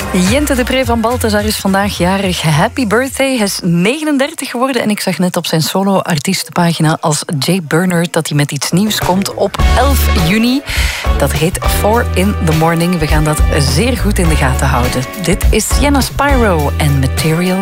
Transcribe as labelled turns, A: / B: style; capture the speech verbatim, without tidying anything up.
A: Jente de Pre van Balthazar is vandaag jarig. Happy birthday. Hij is negenendertig geworden en ik zag net op zijn solo-artiestenpagina als Jay Bernard dat hij met iets nieuws komt op elf juni. Dat heet Four in the Morning. We gaan dat zeer goed in de gaten houden. Dit is Sienna Spyro en Material.